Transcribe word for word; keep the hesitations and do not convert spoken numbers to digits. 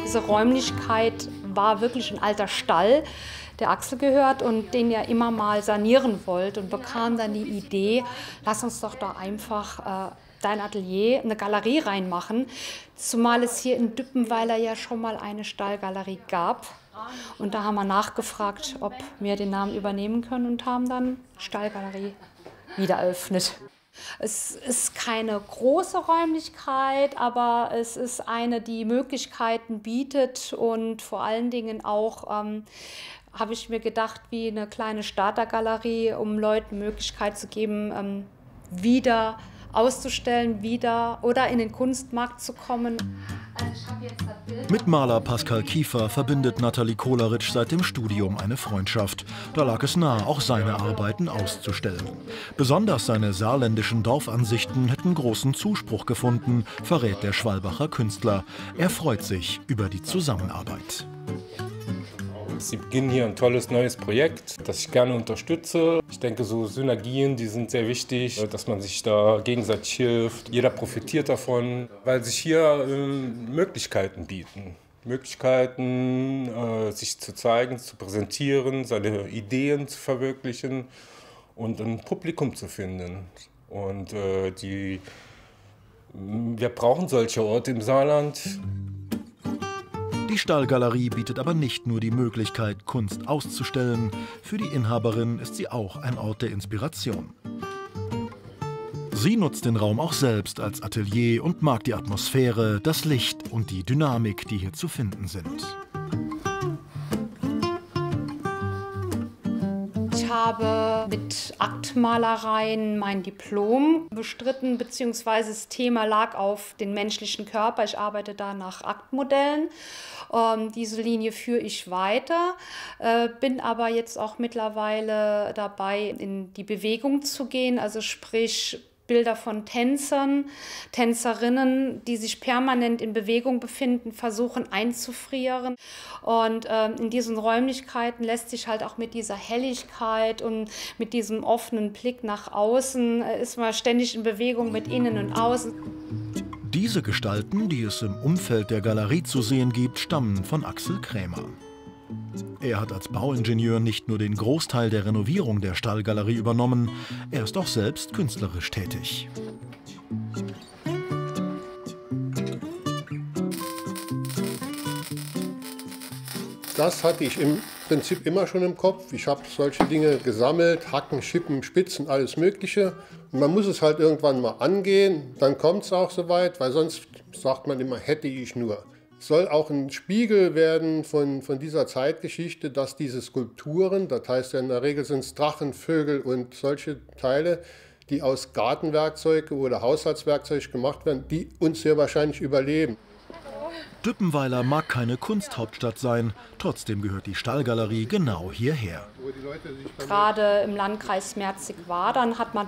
Diese Räumlichkeit war wirklich ein alter Stall, der Axel gehört und den er immer mal sanieren wollte und bekam dann die Idee, lass uns doch da einfach äh, dein Atelier, eine Galerie reinmachen, zumal es hier in Düppenweiler ja schon mal eine Stallgalerie gab. Und da haben wir nachgefragt, ob wir den Namen übernehmen können und haben dann Stallgalerie wieder eröffnet. Es ist keine große Räumlichkeit, aber es ist eine, die Möglichkeiten bietet und vor allen Dingen auch, ähm, habe ich mir gedacht, wie eine kleine Startergalerie, um Leuten Möglichkeit zu geben, ähm, wieder auszustellen, wieder oder in den Kunstmarkt zu kommen. Mit Maler Pascal Kiefer verbindet Nathalie Koleritsch seit dem Studium eine Freundschaft. Da lag es nahe, auch seine Arbeiten auszustellen. Besonders seine saarländischen Dorfansichten hätten großen Zuspruch gefunden, verrät der Schwalbacher Künstler. Er freut sich über die Zusammenarbeit. Sie beginnen hier ein tolles neues Projekt, das ich gerne unterstütze. Ich denke, so Synergien, die sind sehr wichtig, dass man sich da gegenseitig hilft. Jeder profitiert davon, weil sich hier äh, Möglichkeiten bieten. Möglichkeiten, äh, sich zu zeigen, zu präsentieren, seine Ideen zu verwirklichen und ein Publikum zu finden. Und äh, die, wir brauchen solche Orte im Saarland. Die Stallgalerie bietet aber nicht nur die Möglichkeit, Kunst auszustellen. Für die Inhaberin ist sie auch ein Ort der Inspiration. Sie nutzt den Raum auch selbst als Atelier und mag die Atmosphäre, das Licht und die Dynamik, die hier zu finden sind. Ich habe mit Aktmalereien mein Diplom bestritten, beziehungsweise das Thema lag auf den menschlichen Körper. Ich arbeite da nach Aktmodellen. Ähm, diese Linie führe ich weiter, äh, bin aber jetzt auch mittlerweile dabei, in die Bewegung zu gehen, also sprich Bilder von Tänzern, Tänzerinnen, die sich permanent in Bewegung befinden, versuchen einzufrieren. Und ähm, in diesen Räumlichkeiten lässt sich halt auch mit dieser Helligkeit und mit diesem offenen Blick nach außen, äh, ist man ständig in Bewegung mit innen und außen. Diese Gestalten, die es im Umfeld der Galerie zu sehen gibt, stammen von Axel Krämer. Er hat als Bauingenieur nicht nur den Großteil der Renovierung der Stallgalerie übernommen, er ist auch selbst künstlerisch tätig. Das hatte ich im Prinzip immer schon im Kopf. Ich habe solche Dinge gesammelt, Hacken, Schippen, Spitzen, alles Mögliche. Und man muss es halt irgendwann mal angehen, dann kommt es auch soweit, weil sonst sagt man immer, hätte ich nur. Es soll auch ein Spiegel werden von, von dieser Zeitgeschichte, dass diese Skulpturen, das heißt ja in der Regel sind es Drachen, Vögel und solche Teile, die aus Gartenwerkzeug oder Haushaltswerkzeug gemacht werden, die uns sehr wahrscheinlich überleben. Düppenweiler mag keine Kunsthauptstadt sein, trotzdem gehört die Stallgalerie genau hierher. Gerade im Landkreis Merzig-Wadern hat man